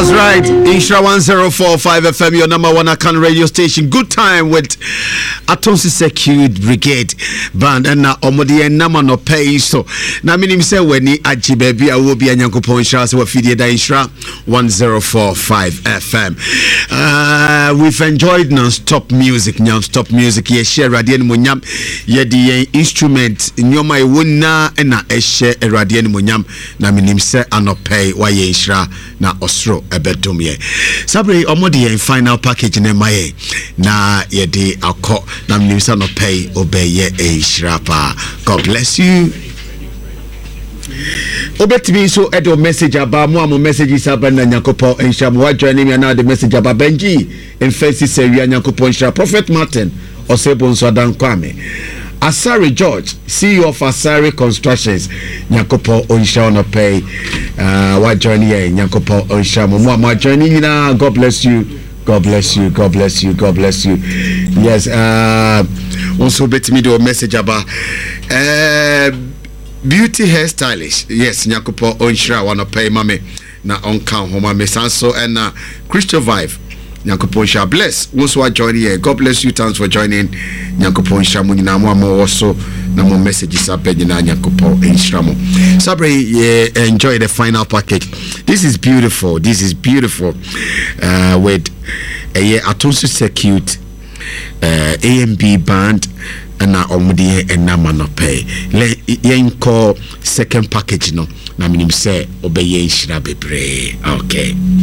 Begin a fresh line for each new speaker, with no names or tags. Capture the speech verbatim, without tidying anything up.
That's right. Insha one oh four point five F M, your number one Akan radio station. Good time with Atonsi Security Brigade Band and na Omodi and Nama no pay. So na minim say when ni aji baby I will be a Nyankopon Insha so feed da Insha one oh four point five F M. Uh, we've enjoyed non-stop music, non-stop music. Ye share radian munyam ye di instrument nyoma e wona na e share radian munyam na minim say anopay wa ye Insha na osro ebedom ye. Sabre omodi ye final package ne maye na ye di akọ na minim say anopay obey ye Insha pa. God bless you. Obetimi so edo message about mo am messages about na Nyankopon Insha mo joining me now the message about Benji in face say we Nyankopon Insha Prophet Martin Osebo nso adan kwame Asari George C E O of Asari Constructions Nyankopon Insha no pay uh what joining here Nyankopon Insha mo mo joining you now. God bless you. God bless you. God bless you. God bless you. Yes, uh also betimi do message about uh beauty hairstylist. Yes, Nyankopon Insha wanna pay mame na onka homa me sanso and na Christian Vibe. Nyankopon Insha bless. Also joining here. God bless you. Thanks for joining. Nyankopon Insha mo nyina mo mo also na mo messages up nyina Nyankopon Insha mo. Sabre yeah, enjoy the final package. This is beautiful. This is beautiful. Uh with a yeah, Atonsi Security uh A M B band na omudi and nama no pay. Le yen call second package no. Na minim say obeye Insha bebre. Okay.